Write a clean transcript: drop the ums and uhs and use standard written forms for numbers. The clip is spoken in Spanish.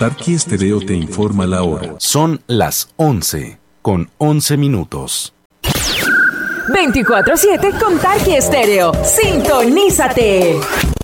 Tarqui Estéreo te informa la hora. Son las 11:11. 24/7 con Tarqui Estéreo. Sintonízate.